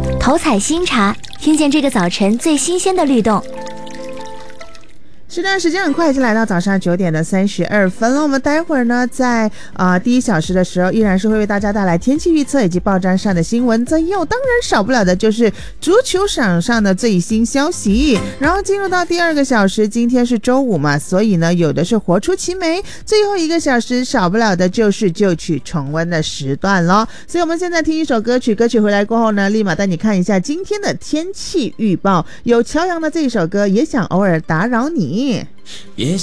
头采新茶，听见这个早晨最新鲜的律动。 是的，时间很快就来到早上9:32了。我们待会儿呢，在第一小时的时候，依然是会为大家带来天气预测以及报章上的新闻最后当然少不了的就是足球场上的最新消息。然后进入到第二个小时，今天是周五嘛，所以呢，有的是活出奇美。最后一个小时少不了的就是旧曲重温的时段咯。所以我们现在听一首歌曲，歌曲回来过后呢，立马带你看一下今天的天气预报。有乔洋的这一首歌，也想偶尔打扰你。 也